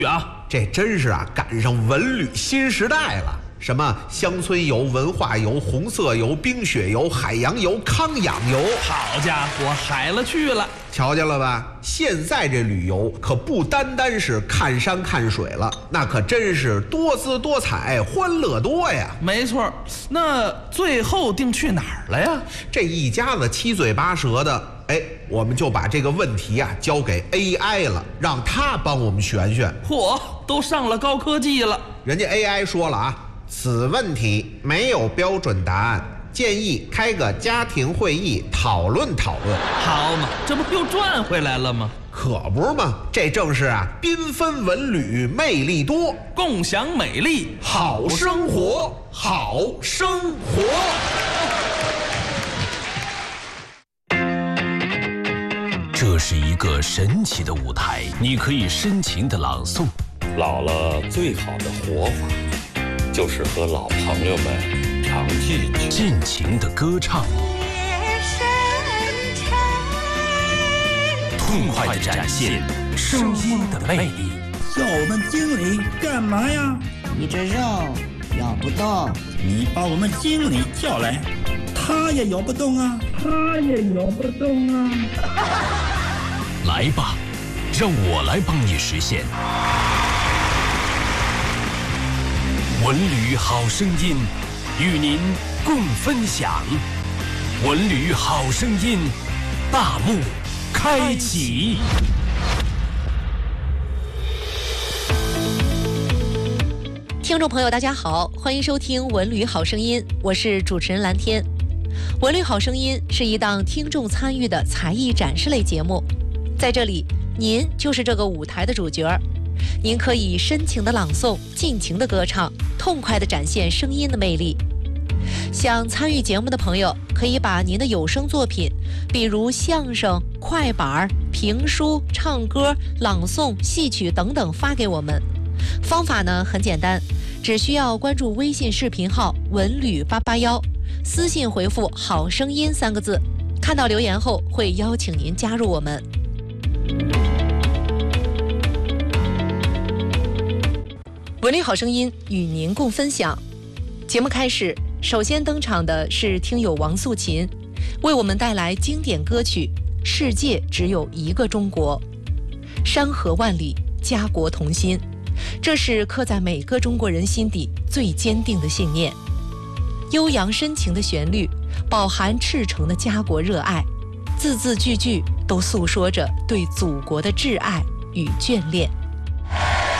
啊， 这真是赶上文旅新时代了。什么乡村游、文化游、红色游、冰雪游、海洋游、康养游， 好家伙，海了去了！ 瞧见了吧？现在这旅游可不单单是看山看水了，那可真是多姿多彩、欢乐多呀！ 没错，那最后定去哪儿了呀？ 这一家子七嘴八舌的，我们就把这个问题交给 AI 了，让他帮我们选选。 嚯，都上了高科技了。 人家 AI 说了此问题没有标准答案，建议开个家庭会议讨论讨论。 好嘛，这不又赚回来了吗？ 可不是嘛，这正是缤纷文旅魅力多， 共享美丽好生活，好生活。 这是一个神奇的舞台，你可以深情的朗诵。 老了最好的活法，就是和老朋友们常聚聚， 尽情的歌唱，痛快的展现声音的魅力。 叫我们经理干嘛呀？ 你这肉咬不动， 你把我们经理叫来，他也咬不动啊， 来吧，让我来帮你实现。文旅好声音，与您共分享。文旅好声音，大幕开启。 听众朋友大家好，欢迎收听文旅好声音，我是主持人蓝天。文旅好声音是一档听众参与的才艺展示类节目，在这里您就是这个舞台的主角，您可以深情的朗诵，尽情的歌唱，痛快的展现声音的魅力。想参与节目的朋友可以把您的有声作品，比如相声、快板、评书、唱歌、朗诵、戏曲等等发给我们。方法呢很简单，只需要关注微信视频号文旅881，私信回复好声音3个字，看到留言后会邀请您加入我们。文旅好声音与您共分享。节目开始，首先登场的是听友王素琴，为我们带来经典歌曲《世界只有一个中国》。山河万里，家国同心，这是刻在每个中国人心底最坚定的信念。悠扬深情的旋律，饱含赤诚的家国热爱，字字句句都诉说着对祖国的挚爱与眷恋。